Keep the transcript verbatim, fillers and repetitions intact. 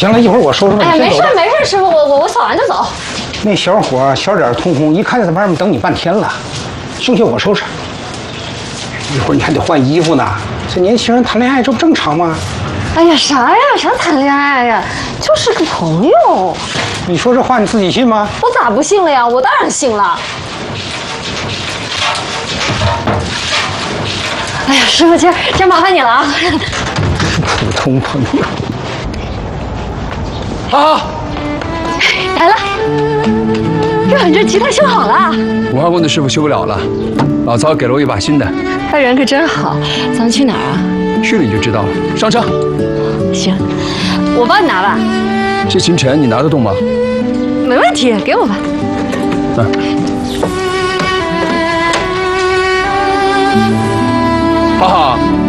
行了，一会儿我收拾吧。 哎呀，没事没事，师傅，我我我扫完就走。 那小伙小脸通红，一看在外面等你半天了，剩下我收拾。一会儿你还得换衣服呢，这年轻人谈恋爱这不正常吗？ 哎呀，啥呀？啥谈恋爱呀？就是个朋友。 你说这话你自己信吗？ 我咋不信了呀？我当然信了。哎呀，师傅，今儿今儿麻烦你了啊！ 普通朋友。 啊！ 来了，哟，你这吉他修好了。 文化宫的师傅修不了了，老曹给了我一把新的。 他人可真好。咱们去哪儿啊？ 去了你就知道了。上车。 行，我帮你拿吧。 这琴沉你拿得动吗？ 没问题，给我吧。 啊。哈哈。